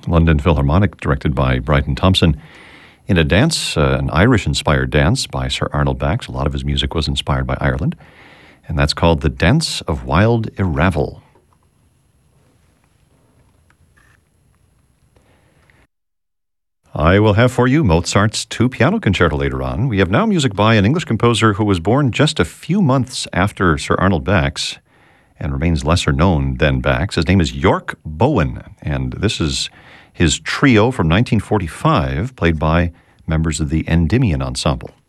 London Philharmonic, directed by Bryden Thompson, in a dance, an Irish-inspired dance by Sir Arnold Bax. A lot of his music was inspired by Ireland, and that's called The Dance of Wild Iravel. I will have for you Mozart's 2 piano concerto later on. We have now music by an English composer who was born just a few months after Sir Arnold Bax and remains lesser known than Bax. His name is York Bowen, and this is his trio from 1945, played by members of the Endymion Ensemble.